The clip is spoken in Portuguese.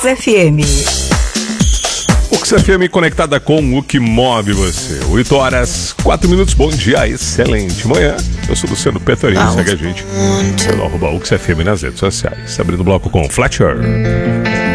FM. Ux FM conectada com o que move você. 8h04. Bom dia, excelente manhã. Eu sou o Luciano Petorinho, segue a gente pelo @UXFM nas redes sociais. Abrindo o bloco com Fletcher.